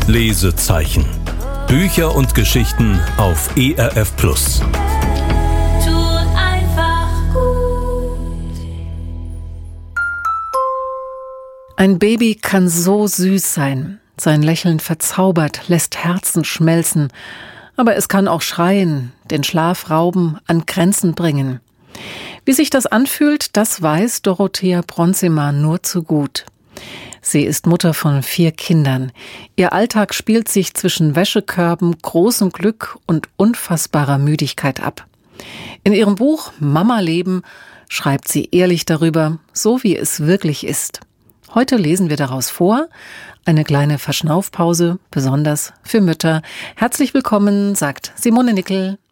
Lesezeichen. Bücher und Geschichten auf ERF+. Tut einfach gut. Ein Baby kann so süß sein. Sein Lächeln verzaubert, lässt Herzen schmelzen. Aber es kann auch schreien, den Schlaf rauben, an Grenzen bringen. Wie sich das anfühlt, das weiß Dorothea Bronzema nur zu gut. Sie ist Mutter von 4 Kindern. Ihr Alltag spielt sich zwischen Wäschekörben, großem Glück und unfassbarer Müdigkeit ab. In ihrem Buch Mama Leben schreibt sie ehrlich darüber, so wie es wirklich ist. Heute lesen wir daraus vor. Eine kleine Verschnaufpause, besonders für Mütter. Herzlich willkommen, sagt Simone Nickel.